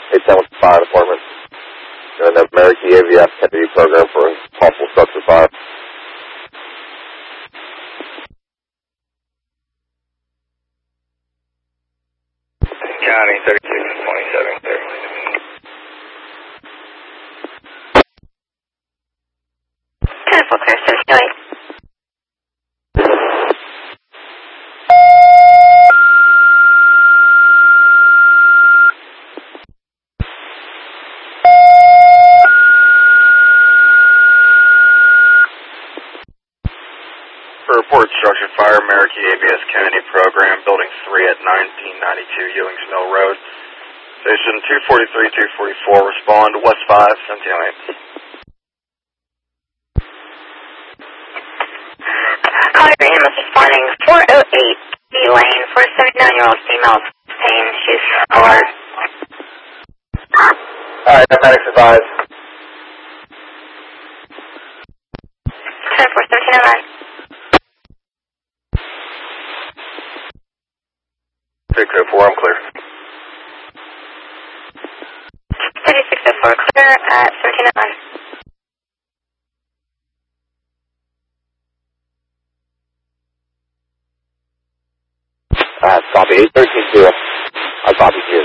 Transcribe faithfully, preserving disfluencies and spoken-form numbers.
eight ten with the fire department. And the American A V F Kennedy program for a possible structure fire. County thirty-six twenty-seven, clear. ten four, clear, six two eight. Report structure fire, American A B S Kennedy program, building three at nineteen ninety-two Ewings Mill Road. Station two forty-three, two forty-four, respond, West five, seventeen oh eight. Call your ambulance responding four oh eight B Lane for a seventy-nine-year-old female pain. She's alert. Alright, medics advised. ten four, thirteen oh nine. six oh four, I'm clear. thirty-six oh four, clear at thirteen oh nine. Uh, copy eight thirteen two. I copy you.